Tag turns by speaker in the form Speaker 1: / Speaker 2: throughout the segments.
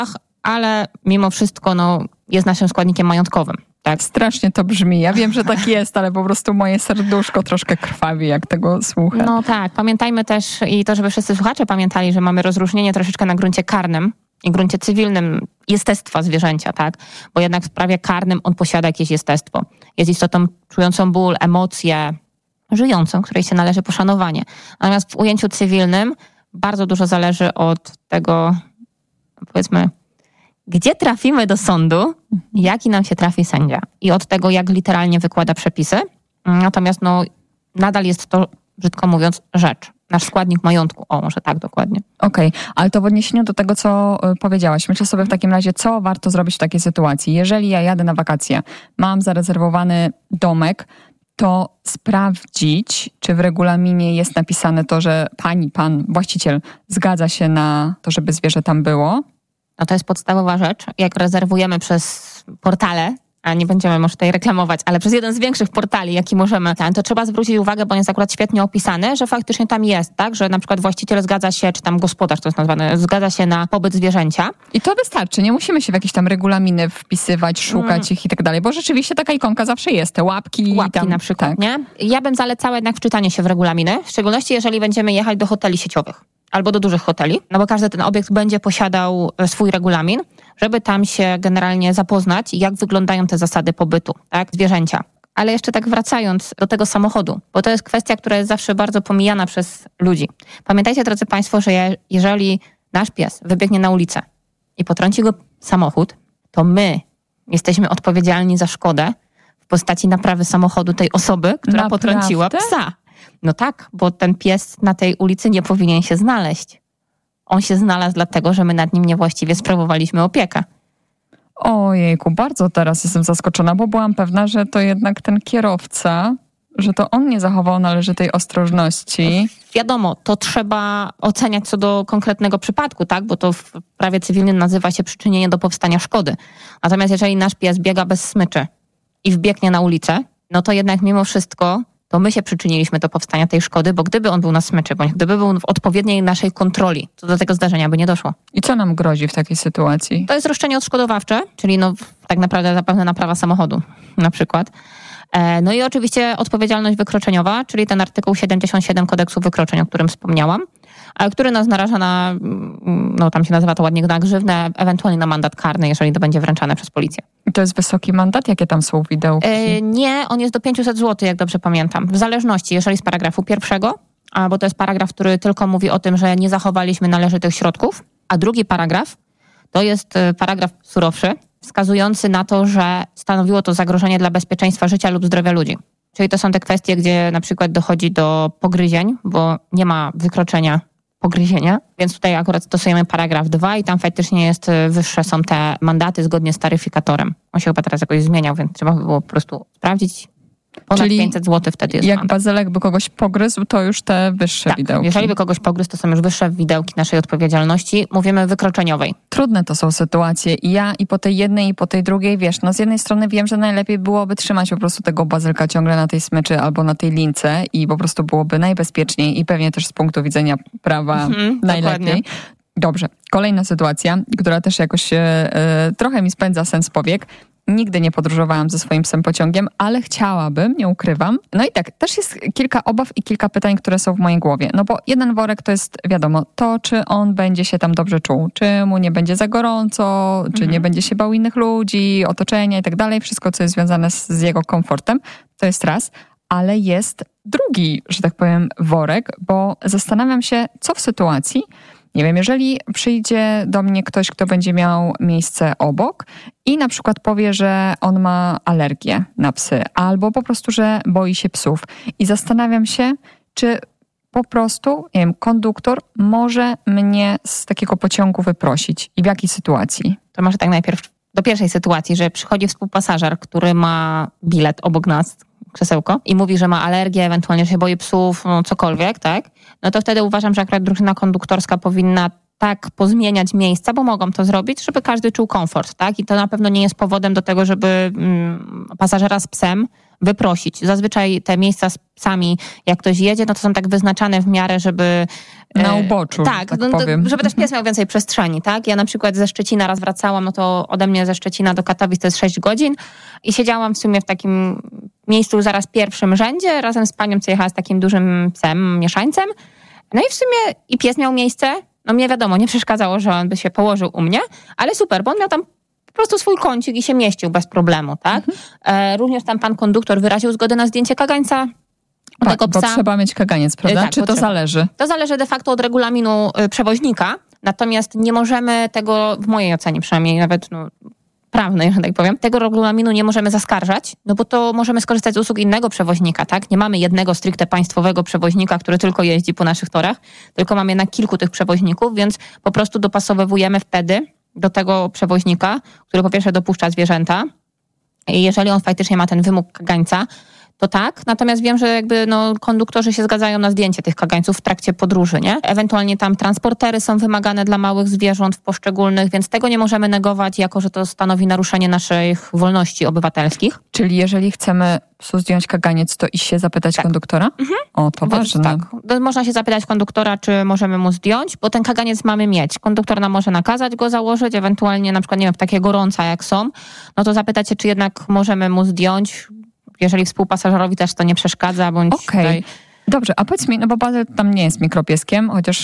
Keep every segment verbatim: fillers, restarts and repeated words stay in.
Speaker 1: ale mimo wszystko no, jest naszym składnikiem majątkowym. Tak.
Speaker 2: Strasznie to brzmi. Ja wiem, że tak jest, ale po prostu moje serduszko troszkę krwawi, jak tego słucham.
Speaker 1: No tak, pamiętajmy też i to, żeby wszyscy słuchacze pamiętali, że mamy rozróżnienie troszeczkę na gruncie karnym i gruncie cywilnym jestestwa zwierzęcia, tak? Bo jednak w prawie karnym on posiada jakieś jestestwo. Jest istotą czującą ból, emocje, żyjącą, której się należy poszanowanie. Natomiast w ujęciu cywilnym bardzo dużo zależy od tego, powiedzmy, gdzie trafimy do sądu, jaki nam się trafi sędzia i od tego, jak literalnie wykłada przepisy. Natomiast no, nadal jest to, brzydko mówiąc, rzecz. Nasz składnik majątku. O, może tak dokładnie.
Speaker 2: Okej, okay, ale to w odniesieniu do tego, co powiedziałaś. Myślę sobie w takim razie, co warto zrobić w takiej sytuacji. Jeżeli ja jadę na wakacje, mam zarezerwowany domek, to sprawdzić, czy w regulaminie jest napisane to, że pani, pan, właściciel zgadza się na to, żeby zwierzę tam było.
Speaker 1: No to jest podstawowa rzecz. Jak rezerwujemy przez portale, a nie będziemy może tutaj reklamować, ale przez jeden z większych portali, jaki możemy, to trzeba zwrócić uwagę, bo on jest akurat świetnie opisany, że faktycznie tam jest, tak, że na przykład właściciel zgadza się, czy tam gospodarz to jest nazwane, zgadza się na pobyt zwierzęcia.
Speaker 2: I to wystarczy, nie musimy się w jakieś tam regulaminy wpisywać, szukać mm. ich i tak dalej, bo rzeczywiście taka ikonka zawsze jest, te łapki.
Speaker 1: Łapki
Speaker 2: tam,
Speaker 1: na przykład,
Speaker 2: tak.
Speaker 1: nie? Ja bym zalecała jednak wczytanie się w regulaminy, w szczególności jeżeli będziemy jechać do hoteli sieciowych albo do dużych hoteli, no bo każdy ten obiekt będzie posiadał swój regulamin, żeby tam się generalnie zapoznać, jak wyglądają te zasady pobytu, tak, zwierzęcia. Ale jeszcze tak wracając do tego samochodu, bo to jest kwestia, która jest zawsze bardzo pomijana przez ludzi. Pamiętajcie, drodzy Państwo, że je, jeżeli nasz pies wybiegnie na ulicę i potrąci go samochód, to my jesteśmy odpowiedzialni za szkodę w postaci naprawy samochodu tej osoby, która
Speaker 2: Naprawdę?
Speaker 1: potrąciła psa. No tak, bo ten pies na tej ulicy nie powinien się znaleźć. On się znalazł dlatego, że my nad nim niewłaściwie sprawowaliśmy opiekę.
Speaker 2: Ojejku, bardzo teraz jestem zaskoczona, bo byłam pewna, że to jednak ten kierowca, że to on nie zachował należytej ostrożności.
Speaker 1: Wiadomo, to trzeba oceniać co do konkretnego przypadku, tak? Bo to w prawie cywilnym nazywa się przyczynienie do powstania szkody. Natomiast jeżeli nasz pies biega bez smyczy i wbiegnie na ulicę, no to jednak mimo wszystko to my się przyczyniliśmy do powstania tej szkody, bo gdyby on był na smyczy, bądź gdyby był w odpowiedniej naszej kontroli, to do tego zdarzenia by nie doszło.
Speaker 2: I co nam grozi w takiej sytuacji?
Speaker 1: To jest roszczenie odszkodowawcze, czyli no tak naprawdę zapewne naprawa samochodu na przykład. No i oczywiście odpowiedzialność wykroczeniowa, czyli ten artykuł siedemdziesiąt siedem kodeksu wykroczeń, o którym wspomniałam, który nas naraża na, no tam się nazywa to ładnie, na grzywne, ewentualnie na mandat karny, jeżeli to będzie wręczane przez policję.
Speaker 2: I to jest wysoki mandat? Jakie tam są widełki?
Speaker 1: Yy, nie, on jest do pięćset złotych, jak dobrze pamiętam. W zależności, jeżeli z paragrafu pierwszego, bo to jest paragraf, który tylko mówi o tym, że nie zachowaliśmy należytych środków, a drugi paragraf to jest paragraf surowszy, wskazujący na to, że stanowiło to zagrożenie dla bezpieczeństwa życia lub zdrowia ludzi. Czyli to są te kwestie, gdzie na przykład dochodzi do pogryzień, bo nie ma wykroczenia pogryzienia, więc tutaj akurat stosujemy paragraf dwa i tam faktycznie jest, wyższe są te mandaty zgodnie z taryfikatorem. On się chyba teraz jakoś zmieniał, więc trzeba by było po prostu sprawdzić. Ponad
Speaker 2: Czyli
Speaker 1: pięćset złotych wtedy jest
Speaker 2: jak
Speaker 1: mandat.
Speaker 2: bazylek by kogoś pogryzł, to już te wyższe
Speaker 1: tak,
Speaker 2: widełki.
Speaker 1: Jeżeli by kogoś pogryzł, to są już wyższe widełki naszej odpowiedzialności. Mówimy wykroczeniowej.
Speaker 2: Trudne to są sytuacje. I ja i po tej jednej, i po tej drugiej, wiesz, no z jednej strony wiem, że najlepiej byłoby trzymać po prostu tego bazylka ciągle na tej smyczy albo na tej lince i po prostu byłoby najbezpieczniej i pewnie też z punktu widzenia prawa mhm, najlepiej. Dokładnie. Dobrze. Kolejna sytuacja, która też jakoś e, trochę mi spędza sens powiek. Nigdy nie podróżowałam ze swoim psem pociągiem, ale chciałabym, nie ukrywam. No i tak, też jest kilka obaw i kilka pytań, które są w mojej głowie. No bo jeden worek to jest, wiadomo, to, czy on będzie się tam dobrze czuł, czy mu nie będzie za gorąco, czy mhm. nie będzie się bał innych ludzi, otoczenia i tak dalej. Wszystko, co jest związane z, z jego komfortem, to jest raz. Ale jest drugi, że tak powiem, worek, bo zastanawiam się, co w sytuacji, nie wiem, jeżeli przyjdzie do mnie ktoś, kto będzie miał miejsce obok i na przykład powie, że on ma alergię na psy albo po prostu, że boi się psów i zastanawiam się, czy po prostu, nie wiem, konduktor może mnie z takiego pociągu wyprosić i w jakiej sytuacji?
Speaker 1: To może tak najpierw do pierwszej sytuacji, że przychodzi współpasażer, który ma bilet obok nas, krzesełko, i mówi, że ma alergię, ewentualnie, że się boi psów, no cokolwiek, tak? No to wtedy uważam, że akurat drużyna konduktorska powinna tak pozmieniać miejsca, bo mogą to zrobić, żeby każdy czuł komfort, tak? I to na pewno nie jest powodem do tego, żeby mm, pasażera z psem wyprosić. Zazwyczaj te miejsca z psami, jak ktoś jedzie, no to są tak wyznaczane w miarę, żeby...
Speaker 2: Na uboczu,
Speaker 1: tak,
Speaker 2: tak
Speaker 1: no,
Speaker 2: powiem.
Speaker 1: żeby też pies miał więcej przestrzeni, tak? Ja na przykład ze Szczecina raz wracałam, no to ode mnie ze Szczecina do Katowic to jest sześć godzin i siedziałam w sumie w takim miejscu zaraz pierwszym rzędzie, razem z panią, co jechała z takim dużym psem, mieszańcem. No i w sumie i pies miał miejsce, no mnie wiadomo, nie przeszkadzało, że on by się położył u mnie, ale super, bo on miał tam po prostu swój kącik i się mieścił bez problemu, tak? Mhm. E, również tam pan konduktor wyraził zgodę na zdjęcie kagańca
Speaker 2: tak,
Speaker 1: tego psa.
Speaker 2: Bo trzeba mieć kaganiec, prawda? Tak, Czy to
Speaker 1: potrzeba.
Speaker 2: zależy?
Speaker 1: To zależy de facto od regulaminu przewoźnika, natomiast nie możemy tego, w mojej ocenie przynajmniej, nawet no, prawnej, że tak powiem, tego regulaminu nie możemy zaskarżać, no bo to możemy skorzystać z usług innego przewoźnika, tak? Nie mamy jednego stricte państwowego przewoźnika, który tylko jeździ po naszych torach, tylko mamy na kilku tych przewoźników, więc po prostu dopasowujemy wtedy do tego przewoźnika, który po pierwsze dopuszcza zwierzęta i jeżeli on faktycznie ma ten wymóg kagańca, to tak, natomiast wiem, że jakby no, konduktorzy się zgadzają na zdjęcie tych kagańców w trakcie podróży, nie? Ewentualnie tam transportery są wymagane dla małych zwierząt w poszczególnych, więc tego nie możemy negować, jako że to stanowi naruszenie naszych wolności obywatelskich.
Speaker 2: Czyli jeżeli chcemy psu zdjąć kaganiec, to iść się zapytać tak. konduktora? Mhm. O, to ważne.
Speaker 1: Tak. Można się zapytać konduktora, czy możemy mu zdjąć, bo ten kaganiec mamy mieć. Konduktor nam może nakazać go założyć, ewentualnie na przykład, nie wiem, takie gorąca jak są, no to zapytać się, czy jednak możemy mu zdjąć, jeżeli współpasażerowi też to nie przeszkadza, bądź
Speaker 2: okay. tutaj... Dobrze, a powiedz mi, no bo Bazyl tam nie jest mikropieskiem, chociaż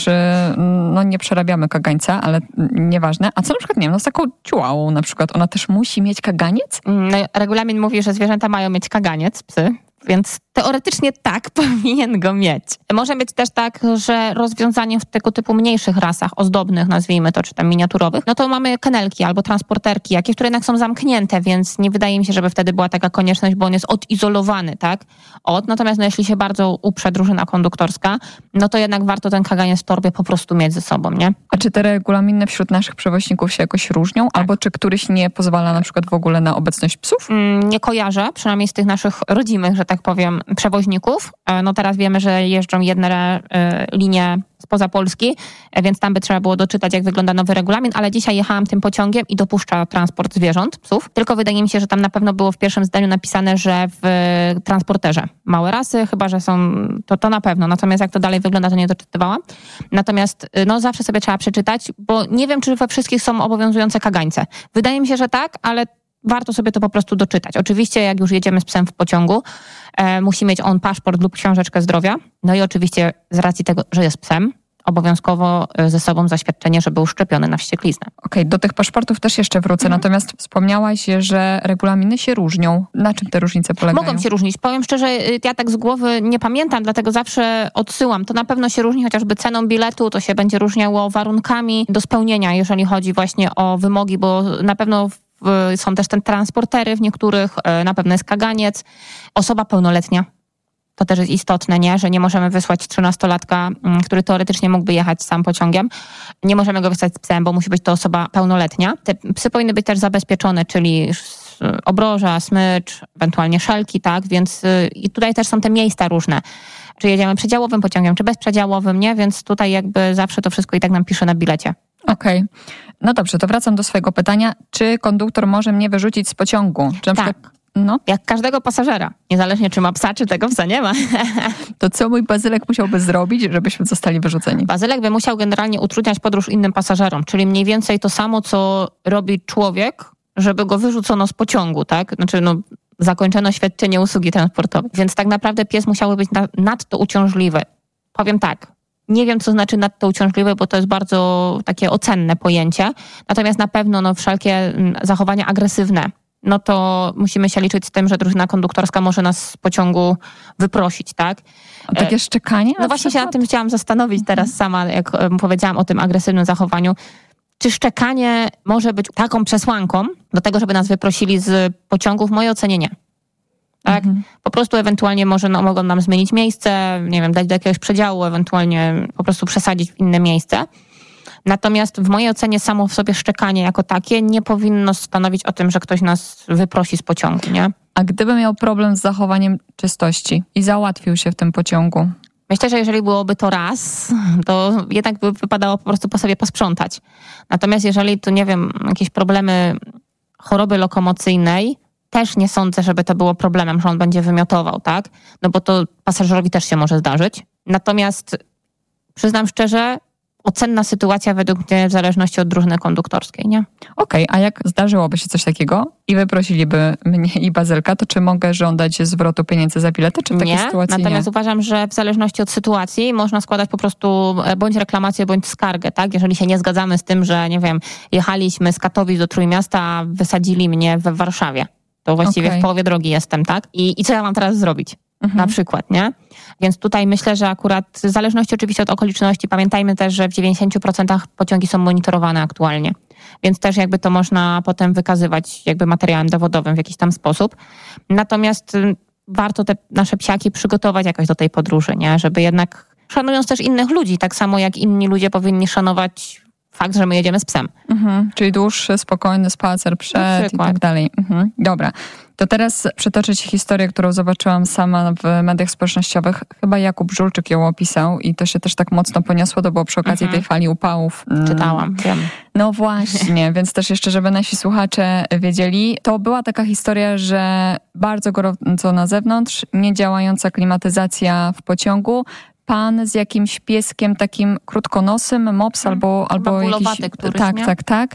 Speaker 2: no nie przerabiamy kagańca, ale nieważne. A co na przykład, nie wiem, no z taką ciułałą na przykład, ona też musi mieć kaganiec?
Speaker 1: No, regulamin mówi, że zwierzęta mają mieć kaganiec, psy, więc teoretycznie tak powinien go mieć. Może być też tak, że rozwiązaniem w tego typu mniejszych rasach, ozdobnych nazwijmy to, czy tam miniaturowych, no to mamy kennelki albo transporterki, jakieś, które jednak są zamknięte, więc nie wydaje mi się, żeby wtedy była taka konieczność, bo on jest odizolowany, tak? Od, natomiast no, jeśli się bardzo uprze drużyna konduktorska, no to jednak warto ten kaganiec w torbie po prostu mieć ze sobą, nie?
Speaker 2: A czy te regulaminy wśród naszych przewoźników się jakoś różnią? Tak. Albo czy któryś nie pozwala na przykład w ogóle na obecność psów?
Speaker 1: Mm, nie kojarzę, przynajmniej z tych naszych rodzimych, że tak powiem, przewoźników. No teraz wiemy, że jeżdżą jedne linie spoza Polski, więc tam by trzeba było doczytać, jak wygląda nowy regulamin, ale dzisiaj jechałam tym pociągiem i dopuszcza transport zwierząt, psów. Tylko wydaje mi się, że tam na pewno było w pierwszym zdaniu napisane, że w transporterze małe rasy, chyba że są, to, to na pewno. Natomiast jak to dalej wygląda, to nie doczytywałam. Natomiast no zawsze sobie trzeba przeczytać, bo nie wiem, czy we wszystkich są obowiązujące kagańce. Wydaje mi się, że tak, ale warto sobie to po prostu doczytać. Oczywiście jak już jedziemy z psem w pociągu, e, musi mieć on paszport lub książeczkę zdrowia. No i oczywiście z racji tego, że jest psem, obowiązkowo ze sobą zaświadczenie, że był szczepiony na wściekliznę.
Speaker 2: Okej, okay, do tych paszportów też jeszcze wrócę. Mhm. Natomiast wspomniałaś, że regulaminy się różnią. Na czym te różnice polegają?
Speaker 1: Mogą się różnić. Powiem szczerze, ja tak z głowy nie pamiętam, dlatego zawsze odsyłam. To na pewno się różni chociażby ceną biletu, to się będzie różniało warunkami do spełnienia, jeżeli chodzi właśnie o wymogi, bo na pewno są też te transportery w niektórych, na pewno jest kaganiec. Osoba pełnoletnia. To też jest istotne, nie? Że nie możemy wysłać trzynastolatka, który teoretycznie mógłby jechać sam pociągiem. Nie możemy go wysłać z psem, bo musi być to osoba pełnoletnia. Te psy powinny być też zabezpieczone, czyli obroża, smycz, ewentualnie szelki, tak? Więc i tutaj też są te miejsca różne. Czy jedziemy przedziałowym pociągiem, czy bezprzedziałowym, nie? Więc tutaj jakby zawsze to wszystko i tak nam pisze na bilecie.
Speaker 2: Okej. Okay. No dobrze, to wracam do swojego pytania. Czy konduktor może mnie wyrzucić z pociągu? Czy na
Speaker 1: tak.
Speaker 2: przykład... No.
Speaker 1: Jak każdego pasażera. Niezależnie czy ma psa, czy tego psa nie ma.
Speaker 2: To co mój Bazylek musiałby zrobić, żebyśmy zostali wyrzuceni?
Speaker 1: Bazylek by musiał generalnie utrudniać podróż innym pasażerom, czyli mniej więcej to samo, co robi człowiek, żeby go wyrzucono z pociągu, tak? Znaczy, no, zakończono świadczenie usługi transportowej. Więc tak naprawdę pies musiałby być na, nadto uciążliwy. Powiem tak, nie wiem, co znaczy nadto uciążliwy, bo to jest bardzo takie ocenne pojęcie. Natomiast na pewno no, wszelkie zachowania agresywne, no to musimy się liczyć z tym, że drużyna konduktorska może nas z pociągu wyprosić, tak?
Speaker 2: A takie szczekanie?
Speaker 1: No właśnie się nad tym chciałam zastanowić teraz sama, jak powiedziałam o tym agresywnym zachowaniu. Czy szczekanie może być taką przesłanką do tego, żeby nas wyprosili z pociągu? W mojej ocenie nie. Tak? Mhm. Po prostu ewentualnie może no, mogą nam zmienić miejsce, nie wiem, dać do jakiegoś przedziału, ewentualnie po prostu przesadzić w inne miejsce. Natomiast w mojej ocenie samo w sobie szczekanie jako takie nie powinno stanowić o tym, że ktoś nas wyprosi z pociągu, nie?
Speaker 2: A gdyby miał problem z zachowaniem czystości i załatwił się w tym pociągu?
Speaker 1: Myślę, że jeżeli byłoby to raz, to jednak by wypadało po prostu po sobie posprzątać. Natomiast jeżeli tu, nie wiem, jakieś problemy choroby lokomocyjnej, też nie sądzę, żeby to było problemem, że on będzie wymiotował, tak? No bo to pasażerowi też się może zdarzyć. Natomiast przyznam szczerze, ocenna sytuacja według mnie w zależności od drużyny konduktorskiej, nie?
Speaker 2: Okej, okay, a jak zdarzyłoby się coś takiego i wyprosiliby mnie i Bazelka, to czy mogę żądać zwrotu pieniędzy za bilety, czy w takiej
Speaker 1: nie,
Speaker 2: sytuacji
Speaker 1: natomiast
Speaker 2: nie?
Speaker 1: uważam, że w zależności od sytuacji można składać po prostu bądź reklamację, bądź skargę, tak? Jeżeli się nie zgadzamy z tym, że nie wiem, jechaliśmy z Katowic do Trójmiasta, a wysadzili mnie w Warszawie. To właściwie okay. w połowie drogi jestem, tak? I, i co ja mam teraz zrobić? Mhm. Na przykład, nie? Więc tutaj myślę, że akurat w zależności oczywiście od okoliczności, pamiętajmy też, że w dziewięćdziesiąt procent pociągi są monitorowane aktualnie. Więc też jakby to można potem wykazywać jakby materiałem dowodowym w jakiś tam sposób. Natomiast warto te nasze psiaki przygotować jakoś do tej podróży, nie? Żeby jednak, szanując też innych ludzi, tak samo jak inni ludzie powinni szanować fakt, że my jedziemy z psem.
Speaker 2: Mhm, czyli dłuższy, spokojny spacer przed i tak dalej. Mhm, dobra. To teraz przytoczę ci historię, którą zobaczyłam sama w mediach społecznościowych. Chyba Jakub Żulczyk ją opisał i to się też tak mocno poniosło, to było przy okazji mhm. tej fali upałów.
Speaker 1: Czytałam, wiem.
Speaker 2: No właśnie, więc też jeszcze, żeby nasi słuchacze wiedzieli, to była taka historia, że bardzo gorąco na zewnątrz, niedziałająca klimatyzacja w pociągu, pan z jakimś pieskiem takim krótkonosym, mops hmm. albo, albo jakiś...
Speaker 1: któryś,
Speaker 2: tak,
Speaker 1: nie?
Speaker 2: tak, tak.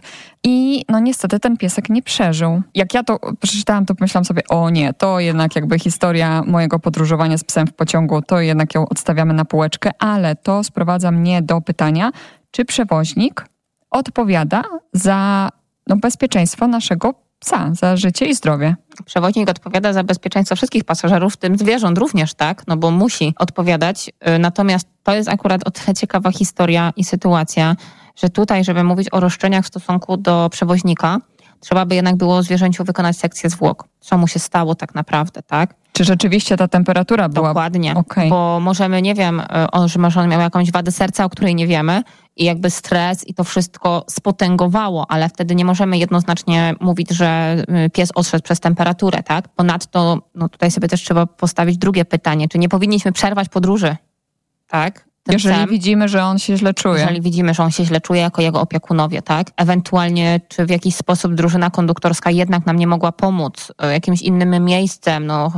Speaker 2: I no niestety ten piesek nie przeżył. Jak ja to przeczytałam, to pomyślałam sobie, o nie, to jednak jakby historia mojego podróżowania z psem w pociągu, to jednak ją odstawiamy na półeczkę, ale to sprowadza mnie do pytania, czy przewoźnik odpowiada za no, bezpieczeństwo naszego psa, za życie i zdrowie.
Speaker 1: Przewoźnik odpowiada za bezpieczeństwo wszystkich pasażerów, w tym zwierząt również, tak? No bo musi odpowiadać. Natomiast to jest akurat o tyle ciekawa historia i sytuacja, że tutaj, żeby mówić o roszczeniach w stosunku do przewoźnika, trzeba by jednak było zwierzęciu wykonać sekcję zwłok. Co mu się stało tak naprawdę, tak?
Speaker 2: Czy rzeczywiście ta temperatura była...
Speaker 1: Dokładnie,
Speaker 2: okay.
Speaker 1: Bo możemy, nie wiem, on, że może on miał jakąś wadę serca, o której nie wiemy i jakby stres i to wszystko spotęgowało, ale wtedy nie możemy jednoznacznie mówić, że pies odszedł przez temperaturę, tak? Ponadto, no tutaj sobie też trzeba postawić drugie pytanie, czy nie powinniśmy przerwać podróży, tak? Tym
Speaker 2: jeżeli
Speaker 1: psem,
Speaker 2: widzimy, że on się źle czuje.
Speaker 1: Jeżeli widzimy, że on się źle czuje jako jego opiekunowie, tak? Ewentualnie, czy w jakiś sposób drużyna konduktorska jednak nam nie mogła pomóc jakimś innym miejscem, no...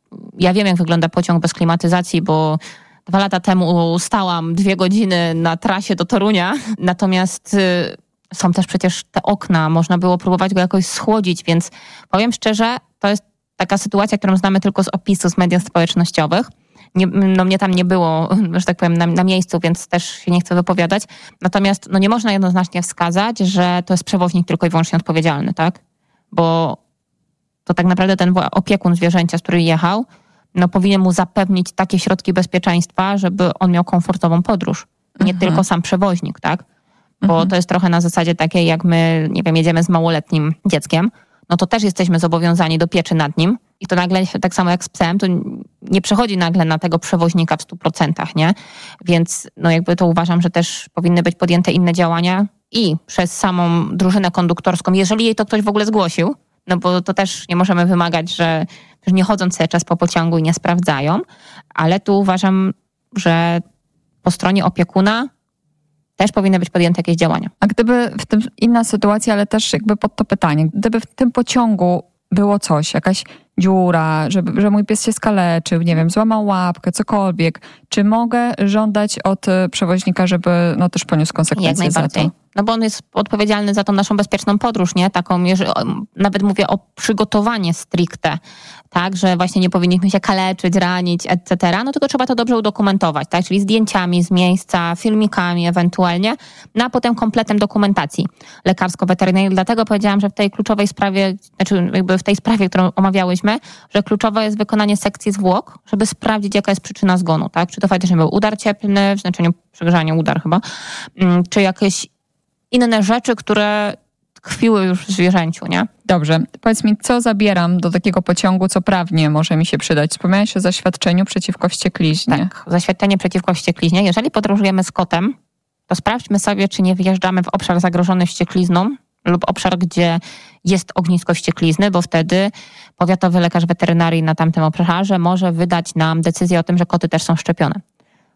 Speaker 1: Ja wiem, jak wygląda pociąg bez klimatyzacji, bo dwa lata temu stałam dwie godziny na trasie do Torunia. Natomiast y, są też przecież te okna, można było próbować go jakoś schłodzić, więc powiem szczerze, to jest taka sytuacja, którą znamy tylko z opisu z mediów społecznościowych. Nie, no mnie tam nie było, że tak powiem, na, na miejscu, więc też się nie chcę wypowiadać. Natomiast no nie można jednoznacznie wskazać, że to jest przewoźnik tylko i wyłącznie odpowiedzialny, tak? Bo to tak naprawdę ten opiekun zwierzęcia, z którym jechał, no powinien mu zapewnić takie środki bezpieczeństwa, żeby on miał komfortową podróż. Nie mhm. tylko sam przewoźnik, tak? Bo mhm. to jest trochę na zasadzie takiej, jak my, nie wiem, jedziemy z małoletnim dzieckiem, no to też jesteśmy zobowiązani do pieczy nad nim i to nagle, tak samo jak z psem, to nie przechodzi nagle na tego przewoźnika w stu procentach, nie? Więc no jakby to uważam, że też powinny być podjęte inne działania i przez samą drużynę konduktorską, jeżeli jej to ktoś w ogóle zgłosił, no bo to też nie możemy wymagać, że, że nie chodzą cały czas po pociągu i nie sprawdzają, ale tu uważam, że po stronie opiekuna też powinny być podjęte jakieś działania.
Speaker 2: A gdyby w tym inna sytuacja, ale też jakby pod to pytanie, gdyby w tym pociągu było coś, jakaś dziura, żeby, że mój pies się skaleczył, nie wiem, złamał łapkę, cokolwiek, czy mogę żądać od przewoźnika, żeby no też poniósł konsekwencje
Speaker 1: Jak najbardziej.
Speaker 2: za to?
Speaker 1: No bo on jest odpowiedzialny za tą naszą bezpieczną podróż, nie? Taką, jeżeli, nawet mówię o przygotowanie stricte, tak? Że właśnie nie powinniśmy się kaleczyć, ranić, et cetera. No tylko trzeba to dobrze udokumentować, tak? Czyli zdjęciami z miejsca, filmikami ewentualnie, no a potem kompletem dokumentacji lekarsko-weterynaryjnej. Dlatego powiedziałam, że w tej kluczowej sprawie, znaczy jakby w tej sprawie, którą omawiałyśmy, że kluczowe jest wykonanie sekcji zwłok, żeby sprawdzić, jaka jest przyczyna zgonu, tak? Czy to faktycznie był udar cieplny, w znaczeniu przegrzania udar chyba, czy jakieś inne rzeczy, które tkwiły już w zwierzęciu, nie?
Speaker 2: Dobrze. Powiedz mi, co zabieram do takiego pociągu, co prawnie może mi się przydać? Wspomniałeś o zaświadczeniu przeciwko wściekliźnie.
Speaker 1: Tak, zaświadczenie przeciwko wściekliźnie. Jeżeli podróżujemy z kotem, to sprawdźmy sobie, czy nie wyjeżdżamy w obszar zagrożony wścieklizną lub obszar, gdzie jest ognisko wścieklizny, bo wtedy powiatowy lekarz weterynarii na tamtym obszarze może wydać nam decyzję o tym, że koty też są szczepione.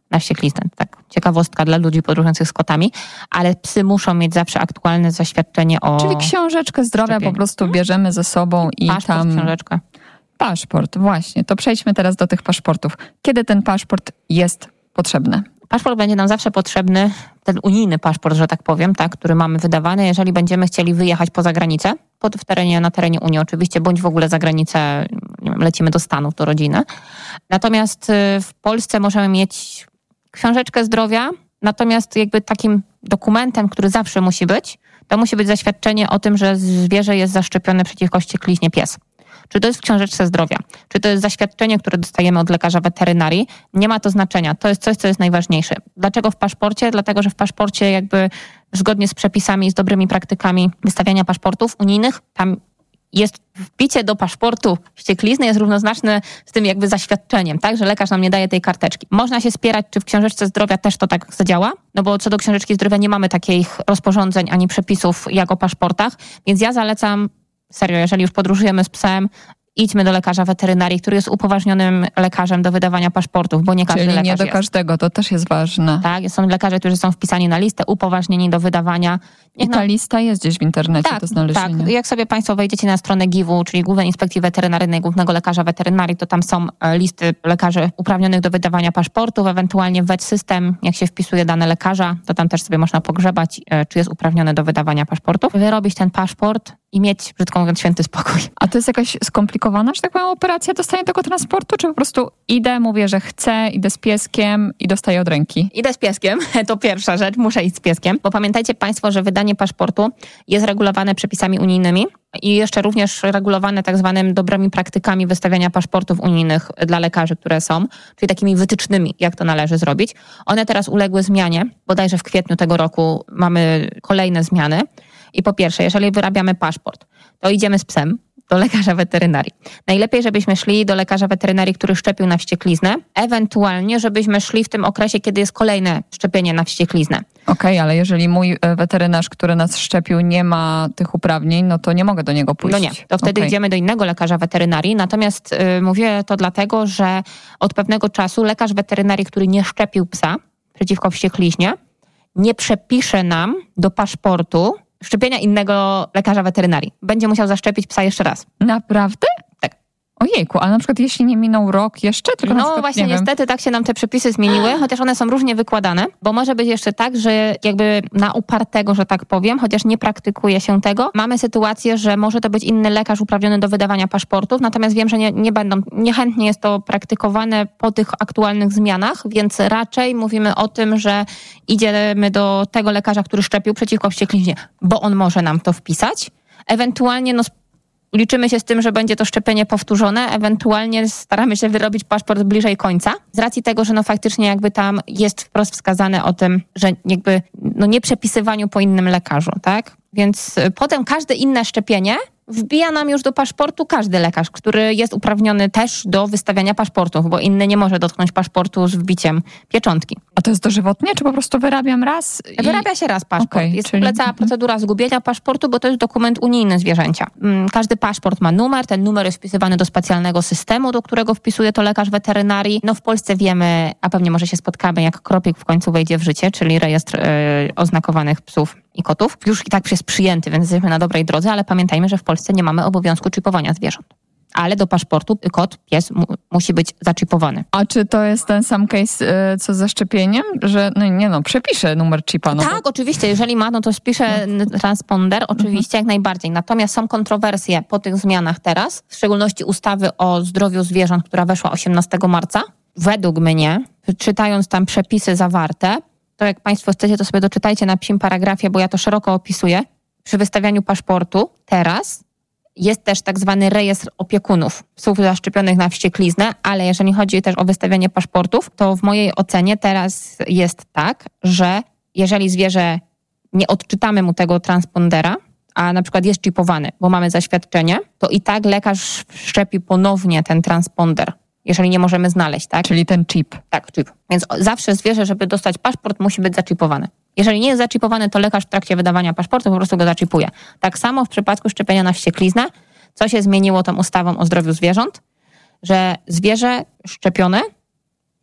Speaker 1: na wściekliznę. Tak, ciekawostka dla ludzi podróżujących z kotami, ale psy muszą mieć zawsze aktualne zaświadczenie o...
Speaker 2: Czyli książeczkę zdrowia szczepieniu. Po prostu bierzemy ze sobą i
Speaker 1: paszport,
Speaker 2: tam...
Speaker 1: książeczkę.
Speaker 2: Paszport, właśnie. To przejdźmy teraz do tych paszportów. Kiedy ten paszport jest potrzebny?
Speaker 1: Paszport będzie nam zawsze potrzebny, ten unijny paszport, że tak powiem, tak, który mamy wydawany, jeżeli będziemy chcieli wyjechać poza granicę, pod, w terenie, na terenie Unii oczywiście, bądź w ogóle za granicę, nie wiem, lecimy do Stanów, do rodziny. Natomiast w Polsce możemy mieć książeczkę zdrowia, natomiast jakby takim dokumentem, który zawsze musi być, to musi być zaświadczenie o tym, że zwierzę jest zaszczepione przeciwko wściekliźnie pies. Czy to jest w książeczce zdrowia, czy to jest zaświadczenie, które dostajemy od lekarza weterynarii, nie ma to znaczenia. To jest coś, co jest najważniejsze. Dlaczego w paszporcie? Dlatego, że w paszporcie jakby zgodnie z przepisami, z dobrymi praktykami wystawiania paszportów unijnych, tam jest wpicie do paszportu wścieklizny jest równoznaczne z tym jakby zaświadczeniem, tak, że lekarz nam nie daje tej karteczki. Można się spierać, czy w książeczce zdrowia też to tak zadziała, no bo co do książeczki zdrowia nie mamy takich rozporządzeń ani przepisów jak o paszportach, więc ja zalecam serio, jeżeli już podróżujemy z psem, idźmy do lekarza weterynarii, który jest upoważnionym lekarzem do wydawania paszportów, bo nie każdy
Speaker 2: Czyli
Speaker 1: lekarz
Speaker 2: nie do
Speaker 1: jest.
Speaker 2: każdego, to też jest ważne.
Speaker 1: Tak, są lekarze, którzy są wpisani na listę, upoważnieni do wydawania.
Speaker 2: I ta lista jest gdzieś w internecie
Speaker 1: tak,
Speaker 2: do znalezienia.
Speaker 1: Tak, jak sobie Państwo wejdziecie na stronę giwu, czyli Głównej Inspekcji Weterynaryjnej, Głównego Lekarza Weterynarii, to tam są listy lekarzy uprawnionych do wydawania paszportów, ewentualnie w VetSystem, jak się wpisuje dane lekarza, to tam też sobie można pogrzebać, czy jest uprawniony do wydawania paszportów. Wyrobić ten paszport i mieć, brzydko mówiąc, święty spokój.
Speaker 2: A to jest jakaś skomplikowana, że tak powiem, operacja dostania tego transportu, czy po prostu idę, mówię, że chcę, idę z pieskiem i dostaję od ręki?
Speaker 1: Idę z pieskiem, to pierwsza rzecz, muszę iść z pieskiem, bo pamiętajcie Państwo, że wydanie paszportu jest regulowane przepisami unijnymi i jeszcze również regulowane tak zwanymi dobrymi praktykami wystawiania paszportów unijnych dla lekarzy, które są, czyli takimi wytycznymi, jak to należy zrobić. One teraz uległy zmianie, bodajże w kwietniu tego roku mamy kolejne zmiany. I po pierwsze, jeżeli wyrabiamy paszport, to idziemy z psem do lekarza weterynarii. Najlepiej, żebyśmy szli do lekarza weterynarii, który szczepił na wściekliznę, ewentualnie, żebyśmy szli w tym okresie, kiedy jest kolejne szczepienie na wściekliznę.
Speaker 2: Okej, okay, ale jeżeli mój weterynarz, który nas szczepił, nie ma tych uprawnień, no to nie mogę do niego pójść.
Speaker 1: No nie, to wtedy okay. idziemy do innego lekarza weterynarii, natomiast yy, mówię to dlatego, że od pewnego czasu lekarz weterynarii, który nie szczepił psa przeciwko wściekliźnie, nie przepisze nam do paszportu szczepienia innego lekarza weterynarii. Będzie musiał zaszczepić psa jeszcze raz.
Speaker 2: Naprawdę?
Speaker 1: Tak.
Speaker 2: Ojejku, a na przykład jeśli nie minął rok jeszcze? Tylko
Speaker 1: no
Speaker 2: na przykład,
Speaker 1: właśnie
Speaker 2: nie
Speaker 1: niestety
Speaker 2: wiem.
Speaker 1: Tak się nam te przepisy zmieniły, chociaż one są różnie wykładane, bo może być jeszcze tak, że jakby na upartego, że tak powiem, chociaż nie praktykuje się tego, mamy sytuację, że może to być inny lekarz uprawniony do wydawania paszportów, natomiast wiem, że nie, nie będą, niechętnie jest to praktykowane po tych aktualnych zmianach, więc raczej mówimy o tym, że idziemy do tego lekarza, który szczepił przeciwko wściekliźnie, bo on może nam to wpisać. Ewentualnie no liczymy się z tym, że będzie to szczepienie powtórzone, ewentualnie staramy się wyrobić paszport bliżej końca, z racji tego, że no faktycznie jakby tam jest wprost wskazane o tym, że jakby no nie przepisywaniu po innym lekarzu, tak? Więc potem każde inne szczepienie wbija nam już do paszportu każdy lekarz, który jest uprawniony też do wystawiania paszportów, bo inny nie może dotknąć paszportu z wbiciem pieczątki.
Speaker 2: A to jest dożywotnie, czy po prostu wyrabiam raz? I...
Speaker 1: Wyrabia się raz paszport. Okay, jest czyli... cała procedura zgubienia paszportu, bo to jest dokument unijny zwierzęcia. Każdy paszport ma numer, ten numer jest wpisywany do specjalnego systemu, do którego wpisuje to lekarz weterynarii. No w Polsce wiemy, a pewnie może się spotkamy, jak Kropik w końcu wejdzie w życie, czyli rejestr yy, oznakowanych psów i kotów. Już i tak jest przyjęty, więc jesteśmy na dobrej drodze, ale pamiętajmy, że w Polsce nie mamy obowiązku czipowania zwierząt. Ale do paszportu kot, pies mu, musi być zaczipowany.
Speaker 2: A czy to jest ten sam case, yy, co ze szczepieniem? Że no nie no, przepiszę numer chipa. No
Speaker 1: tak,
Speaker 2: bo...
Speaker 1: oczywiście, jeżeli ma, no to spiszę no. transponder, oczywiście, mhm. jak najbardziej. Natomiast są kontrowersje po tych zmianach teraz, w szczególności ustawy o zdrowiu zwierząt, która weszła osiemnastego marca. Według mnie, czytając tam przepisy zawarte, to jak Państwo chcecie, to sobie doczytajcie na psim paragrafie, bo ja to szeroko opisuję. Przy wystawianiu paszportu teraz jest też tak zwany rejestr opiekunów psów zaszczepionych na wściekliznę, ale jeżeli chodzi też o wystawianie paszportów, to w mojej ocenie teraz jest tak, że jeżeli zwierzę nie odczytamy mu tego transpondera, a na przykład jest chipowany, bo mamy zaświadczenie, to i tak lekarz wszczepi ponownie ten transponder, jeżeli nie możemy znaleźć, tak?
Speaker 2: Czyli ten chip.
Speaker 1: Tak, chip. Więc zawsze zwierzę, żeby dostać paszport, musi być zaczipowane. Jeżeli nie jest zaczipowany, to lekarz w trakcie wydawania paszportu po prostu go zaczipuje. Tak samo w przypadku szczepienia na wściekliznę, co się zmieniło tą ustawą o zdrowiu zwierząt, że zwierzę szczepione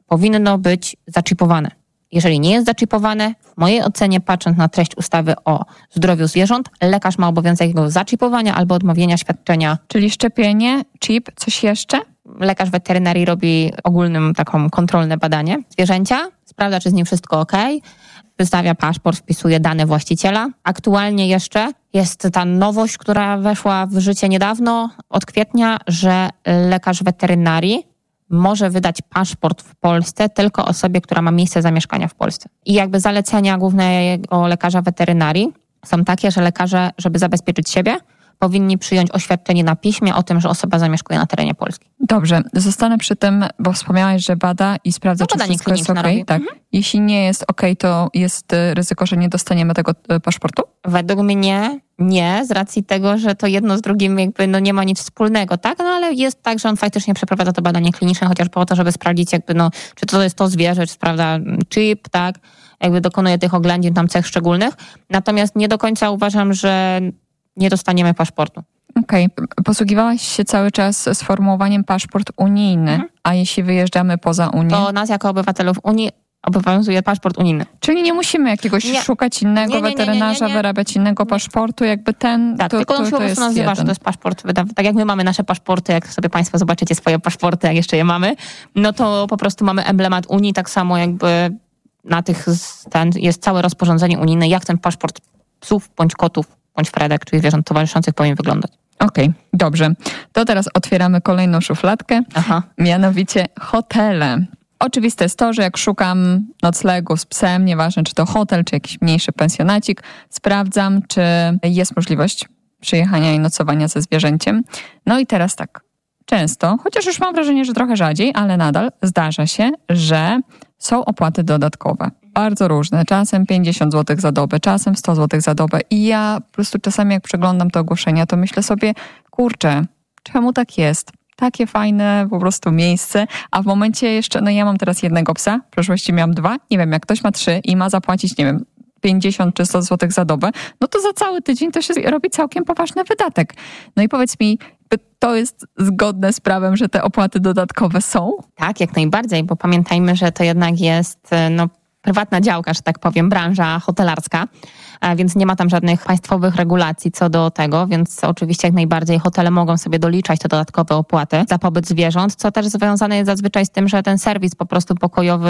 Speaker 1: powinno być zaczipowane. Jeżeli nie jest zaczipowane, w mojej ocenie, patrząc na treść ustawy o zdrowiu zwierząt, lekarz ma obowiązek jego zaczipowania albo odmówienia świadczenia.
Speaker 2: Czyli szczepienie, chip, coś jeszcze?
Speaker 1: Lekarz weterynarii robi ogólnym taką kontrolne badanie zwierzęcia, sprawdza, czy z nim wszystko ok, wystawia paszport, wpisuje dane właściciela. Aktualnie jeszcze jest ta nowość, która weszła w życie niedawno, od kwietnia, że lekarz weterynarii może wydać paszport w Polsce tylko osobie, która ma miejsce zamieszkania w Polsce. I jakby zalecenia głównego lekarza weterynarii są takie, że lekarze, żeby zabezpieczyć siebie, powinni przyjąć oświadczenie na piśmie o tym, że osoba zamieszkuje na terenie Polski.
Speaker 2: Dobrze, zostanę przy tym, bo wspomniałaś, że bada i sprawdza,
Speaker 1: no,
Speaker 2: czy wszystko jest okej. Tak. Mhm. Jeśli nie jest okej, to jest ryzyko, że nie dostaniemy tego paszportu?
Speaker 1: Według mnie nie, z racji tego, że to jedno z drugim jakby no nie ma nic wspólnego, tak? No ale jest tak, że on faktycznie przeprowadza to badanie kliniczne, chociaż po to, żeby sprawdzić jakby no, czy to jest to zwierzę, czy sprawdza chip, tak? Jakby dokonuje tych oględzin tam cech szczególnych. Natomiast nie do końca uważam, że nie dostaniemy paszportu.
Speaker 2: Okej. Okay. Posługiwałaś się cały czas sformułowaniem paszport unijny, mhm. a jeśli wyjeżdżamy poza Unię?
Speaker 1: To nas jako obywatelów Unii obowiązuje paszport unijny.
Speaker 2: Czyli nie musimy jakiegoś nie. szukać innego nie, nie, nie, weterynarza, nie, nie, nie. wyrabiać innego paszportu, jakby ten...
Speaker 1: Tak,
Speaker 2: to,
Speaker 1: tylko on
Speaker 2: to,
Speaker 1: się po prostu nazywa, jeden. Że to jest paszport, tak jak my mamy nasze paszporty, jak sobie Państwo zobaczycie swoje paszporty, jak jeszcze je mamy, no to po prostu mamy emblemat Unii, tak samo jakby na tych ten, jest całe rozporządzenie unijne, jak ten paszport psów bądź kotów bądź fredek, czyli zwierząt towarzyszących powinien wyglądać.
Speaker 2: Okej, okay, dobrze. To teraz otwieramy kolejną szufladkę, Aha. mianowicie hotele. Oczywiste jest to, że jak szukam noclegu z psem, nieważne czy to hotel, czy jakiś mniejszy pensjonacik, sprawdzam, czy jest możliwość przyjechania i nocowania ze zwierzęciem. No i teraz tak, często, chociaż już mam wrażenie, że trochę rzadziej, ale nadal zdarza się, że są opłaty dodatkowe. Bardzo różne. Czasem pięćdziesiąt złotych za dobę, czasem sto złotych za dobę. I ja po prostu czasami jak przeglądam te ogłoszenia, to myślę sobie, kurczę, czemu tak jest? Takie fajne po prostu miejsce, a w momencie jeszcze, no ja mam teraz jednego psa, w przeszłości miałam dwa, nie wiem, jak ktoś ma trzy i ma zapłacić, nie wiem, pięćdziesiąt czy sto złotych za dobę, no to za cały tydzień to się robi całkiem poważny wydatek. No i powiedz mi, to jest zgodne z prawem, że te opłaty dodatkowe są?
Speaker 1: Tak, jak najbardziej, bo pamiętajmy, że to jednak jest no, prywatna działka, że tak powiem, branża hotelarska, więc nie ma tam żadnych państwowych regulacji co do tego, więc oczywiście jak najbardziej hotele mogą sobie doliczać te dodatkowe opłaty za pobyt zwierząt, co też związane jest zazwyczaj z tym, że ten serwis po prostu pokojowy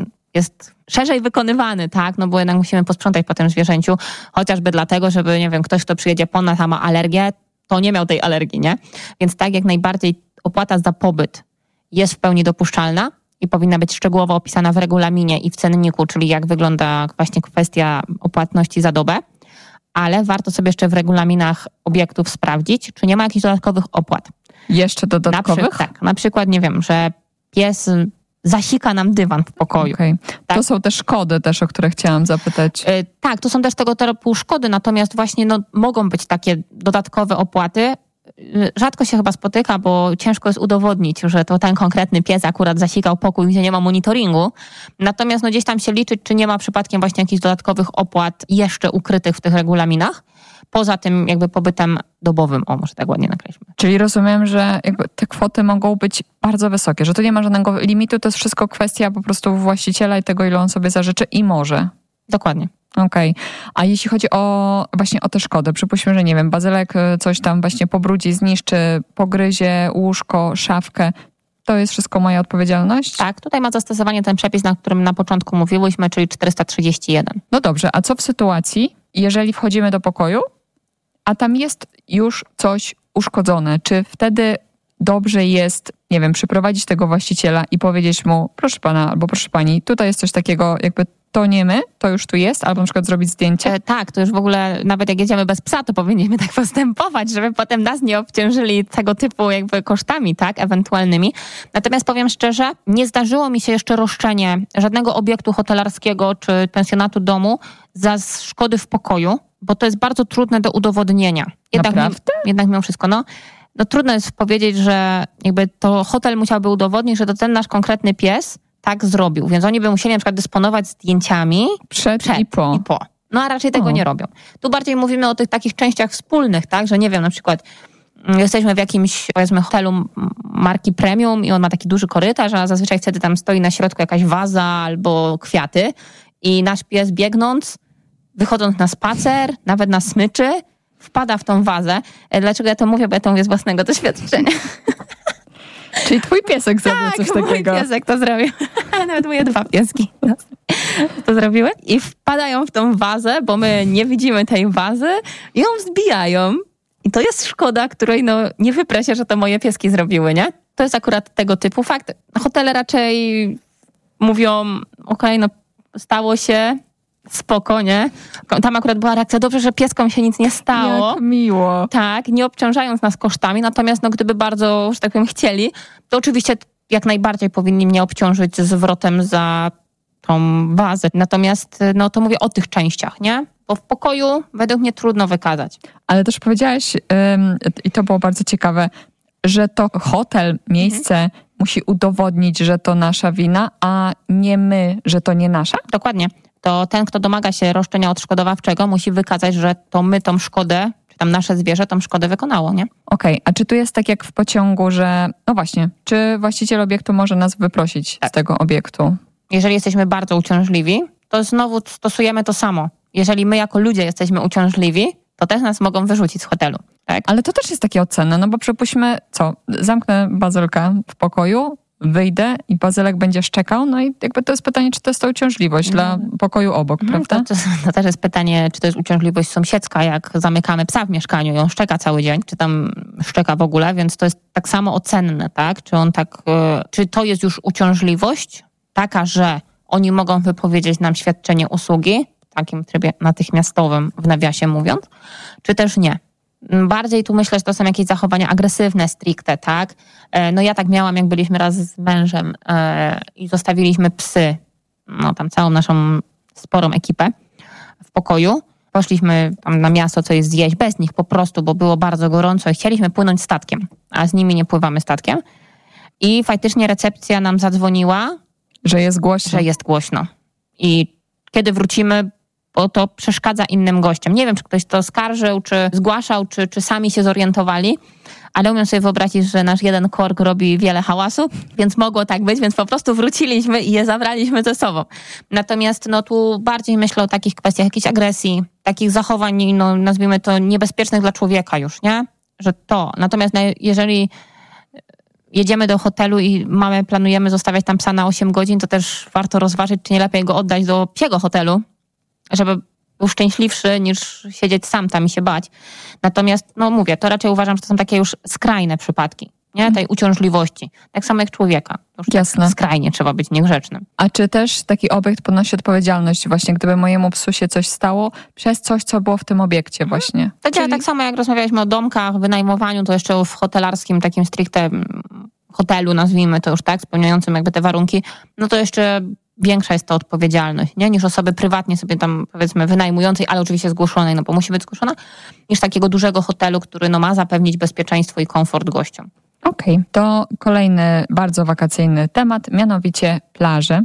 Speaker 1: jest szerzej wykonywany, tak, no bo jednak musimy posprzątać po tym zwierzęciu, chociażby dlatego, żeby, nie wiem, ktoś, kto przyjedzie po nas, a ma alergię, to nie miał tej alergii, nie? Więc tak jak najbardziej opłata za pobyt jest w pełni dopuszczalna i powinna być szczegółowo opisana w regulaminie i w cenniku, czyli jak wygląda właśnie kwestia opłatności za dobę, ale warto sobie jeszcze w regulaminach obiektów sprawdzić, czy nie ma jakichś dodatkowych opłat.
Speaker 2: Jeszcze dodatkowych?
Speaker 1: Na przy, tak, na przykład, nie wiem, że pies zasika nam dywan w pokoju.
Speaker 2: Okay. Tak? To są te szkody też, o które chciałam zapytać.
Speaker 1: Yy, tak, to są też tego typu szkody, natomiast właśnie no, mogą być takie dodatkowe opłaty. Yy, rzadko się chyba spotyka, bo ciężko jest udowodnić, że to ten konkretny pies akurat zasikał pokój, gdzie nie ma monitoringu. Natomiast no, gdzieś tam się liczyć, czy nie ma przypadkiem właśnie jakichś dodatkowych opłat jeszcze ukrytych w tych regulaminach. Poza tym jakby pobytem dobowym, o może tak ładnie nakreślmy.
Speaker 2: Czyli rozumiem, że jakby te kwoty mogą być bardzo wysokie, że tu nie ma żadnego limitu, to jest wszystko kwestia po prostu właściciela i tego, ile on sobie zażyczy i może.
Speaker 1: Dokładnie.
Speaker 2: Okej. Okay. A jeśli chodzi o właśnie o te szkody, przypuśćmy, że nie wiem, bazylek coś tam właśnie pobrudzi, zniszczy, pogryzie łóżko, szafkę, to jest wszystko moja odpowiedzialność?
Speaker 1: Tak, tutaj ma zastosowanie ten przepis, na którym na początku mówiłyśmy, czyli czterysta trzydzieści jeden.
Speaker 2: No dobrze, a co w sytuacji, jeżeli wchodzimy do pokoju, a tam jest już coś uszkodzone? Czy wtedy dobrze jest, nie wiem, przyprowadzić tego właściciela i powiedzieć mu, proszę pana albo proszę pani, tutaj jest coś takiego, jakby to nie my, to już tu jest, albo na przykład zrobić zdjęcie?
Speaker 1: E, tak, to już w ogóle, nawet jak jedziemy bez psa, to powinniśmy tak postępować, żeby potem nas nie obciążyli tego typu jakby kosztami, tak, ewentualnymi. Natomiast powiem szczerze, nie zdarzyło mi się jeszcze roszczenie żadnego obiektu hotelarskiego czy pensjonatu domu za szkody w pokoju, bo to jest bardzo trudne do udowodnienia. Jednak,
Speaker 2: Naprawdę?
Speaker 1: Jednak mimo wszystko, no. No trudno jest powiedzieć, że jakby to hotel musiałby udowodnić, że to ten nasz konkretny pies tak zrobił. Więc oni by musieli na przykład dysponować zdjęciami
Speaker 2: przed, przed i, po.
Speaker 1: i po. No a raczej tego o. nie robią. Tu bardziej mówimy o tych takich częściach wspólnych, tak, że nie wiem, na przykład jesteśmy w jakimś, powiedzmy, hotelu marki premium i on ma taki duży korytarz, a zazwyczaj wtedy tam stoi na środku jakaś waza albo kwiaty i nasz pies biegnąc, wychodząc na spacer, nawet na smyczy, wpada w tą wazę. Dlaczego ja to mówię? Bo ja to mówię z własnego doświadczenia.
Speaker 2: Czyli twój piesek zrobił
Speaker 1: tak,
Speaker 2: coś takiego.
Speaker 1: mój piesek to zrobił. Nawet moje dwa pieski to zrobiły. I wpadają w tą wazę, bo my nie widzimy tej wazy i ją wzbijają. I to jest szkoda, której no nie wyprę się, że to moje pieski zrobiły, nie? To jest akurat tego typu fakt. Hotele raczej mówią, okej, okay, no stało się, spoko, nie? Tam akurat była reakcja, dobrze, że pieskom się nic nie stało.
Speaker 2: Jak miło.
Speaker 1: Tak, nie obciążając nas kosztami, natomiast no gdyby bardzo, że tak powiem, chcieli, to oczywiście jak najbardziej powinni mnie obciążyć zwrotem za tą wazę. Natomiast no to mówię o tych częściach, nie? Bo w pokoju według mnie trudno wykazać.
Speaker 2: Ale też powiedziałaś, ym, i to było bardzo ciekawe, że to hotel, miejsce mhm. musi udowodnić, że to nasza wina, a nie my, że to nie nasza?
Speaker 1: Dokładnie. To ten, kto domaga się roszczenia odszkodowawczego, musi wykazać, że to my tą szkodę, czy tam nasze zwierzę tą szkodę wykonało, nie?
Speaker 2: Okej, okay. A czy tu jest tak jak w pociągu, że no właśnie, czy właściciel obiektu może nas wyprosić tak. z tego obiektu?
Speaker 1: Jeżeli jesteśmy bardzo uciążliwi, to znowu stosujemy to samo. Jeżeli my jako ludzie jesteśmy uciążliwi, to też nas mogą wyrzucić z hotelu. Tak?
Speaker 2: Ale to też jest takie ocenne, no bo przypuśćmy, co, zamknę Bazylka w pokoju, wyjdę i Bazylek będzie szczekał, no i jakby to jest pytanie, czy to jest to uciążliwość mm. dla pokoju obok, mm, prawda?
Speaker 1: To, to, to też jest pytanie, czy to jest uciążliwość sąsiedzka, jak zamykamy psa w mieszkaniu i on szczeka cały dzień, czy tam szczeka w ogóle, więc to jest tak samo ocenne, tak? Czy on tak, czy to jest już uciążliwość taka, że oni mogą wypowiedzieć nam świadczenie usługi, w takim trybie natychmiastowym, w nawiasie mówiąc, czy też nie. Bardziej tu myślę, że to są jakieś zachowania agresywne, stricte, tak? No ja tak miałam, jak byliśmy raz z mężem e, i zostawiliśmy psy, no tam całą naszą sporą ekipę w pokoju. Poszliśmy tam na miasto coś zjeść bez nich po prostu, bo było bardzo gorąco i chcieliśmy płynąć statkiem, a z nimi nie pływamy statkiem. I faktycznie recepcja nam zadzwoniła,
Speaker 2: że jest głośno.
Speaker 1: Że jest głośno. I kiedy wrócimy, bo to przeszkadza innym gościom. Nie wiem, czy ktoś to skarżył, czy zgłaszał, czy, czy sami się zorientowali, ale umiem sobie wyobrazić, że nasz jeden kork robi wiele hałasu, więc mogło tak być, więc po prostu wróciliśmy i je zabraliśmy ze sobą. Natomiast no tu bardziej myślę o takich kwestiach jakiejś agresji, takich zachowań, no nazwijmy to niebezpiecznych dla człowieka już, nie? Że to. Natomiast jeżeli jedziemy do hotelu i mamy, planujemy zostawiać tam psa na osiem godzin, to też warto rozważyć, czy nie lepiej go oddać do psiego hotelu, żeby był szczęśliwszy niż siedzieć sam tam i się bać. Natomiast, no mówię, to raczej uważam, że to są takie już skrajne przypadki, nie? Tej uciążliwości. Tak samo jak człowieka. To już
Speaker 2: Jasne.
Speaker 1: Tak skrajnie trzeba być niegrzecznym.
Speaker 2: A czy też taki obiekt ponosi odpowiedzialność właśnie, gdyby mojemu psu się coś stało przez coś, co było w tym obiekcie właśnie?
Speaker 1: To działa Czyli... tak samo jak rozmawialiśmy o domkach, wynajmowaniu, to jeszcze w hotelarskim takim stricte hotelu, nazwijmy to już tak, spełniającym jakby te warunki, no to jeszcze większa jest to odpowiedzialność, nie? Niż osoby prywatnie sobie tam, powiedzmy, wynajmującej, ale oczywiście zgłoszonej, no bo musi być zgłoszona, niż takiego dużego hotelu, który no ma zapewnić bezpieczeństwo i komfort gościom.
Speaker 2: Okej, okay. To kolejny bardzo wakacyjny temat, mianowicie plaże.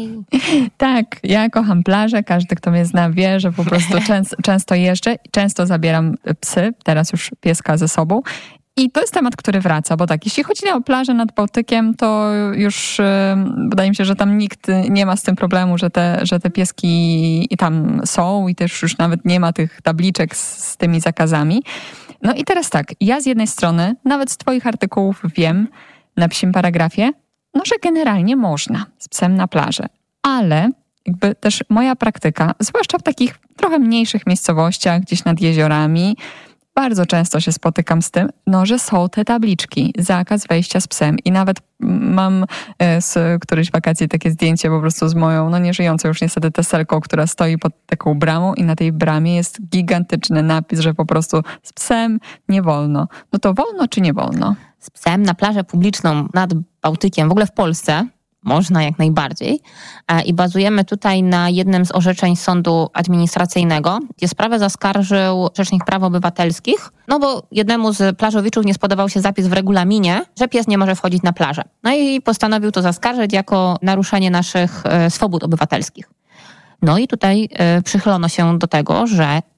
Speaker 2: Tak, ja kocham plażę, każdy, kto mnie zna, wie, że po prostu często, często jeżdżę, często zabieram psy, teraz już pieska ze sobą. I to jest temat, który wraca, bo tak, jeśli chodzi o plażę nad Bałtykiem, to już yy, wydaje mi się, że tam nikt nie ma z tym problemu, że te, że te pieski tam są i też już nawet nie ma tych tabliczek z, z tymi zakazami. No i teraz tak, ja z jednej strony, nawet z twoich artykułów wiem, na Psim Paragrafie, no że generalnie można z psem na plażę, ale jakby też moja praktyka, zwłaszcza w takich trochę mniejszych miejscowościach, gdzieś nad jeziorami, bardzo często się spotykam z tym, no, że są te tabliczki, zakaz wejścia z psem i nawet mam z którejś wakacji takie zdjęcie po prostu z moją, no nieżyjącą już niestety teselką, która stoi pod taką bramą i na tej bramie jest gigantyczny napis, że po prostu z psem nie wolno. No to wolno czy nie wolno?
Speaker 1: Z psem na plażę publiczną nad Bałtykiem, w ogóle w Polsce, można jak najbardziej. I bazujemy tutaj na jednym z orzeczeń sądu administracyjnego, gdzie sprawę zaskarżył Rzecznik Praw Obywatelskich, no bo jednemu z plażowiczów nie spodobał się zapis w regulaminie, że pies nie może wchodzić na plażę. No i postanowił to zaskarżyć jako naruszenie naszych swobód obywatelskich. No i tutaj przychylono się do tego, że